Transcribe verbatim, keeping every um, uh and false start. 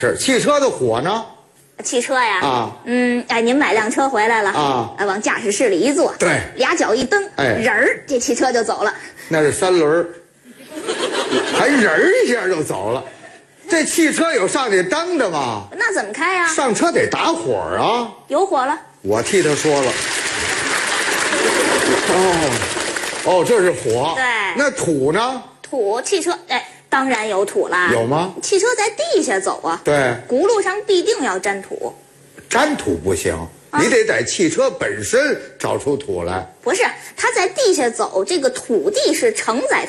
是汽车的火呢？ 汽车呀， 啊， 嗯，哎，您买辆车回来了啊， 哎，往驾驶室里一坐， 对， 俩脚一蹬， 哎， 人儿，这汽车就走了。 那是三轮儿，还人儿一下就走了。这汽车有上去蹬的吗？ 那怎么开呀？ 上车得打火啊！ 有火了。 我替他说了。哦，哦，这是火。 对。 那土呢？ 土，汽车，哎，当然有土啦。 有吗？ 汽车在地下走啊。 对。 轱辘上必定要沾土。 沾土不行，啊、你得在汽车本身找出土来。 不是，它在地下走，这个土地是承载它。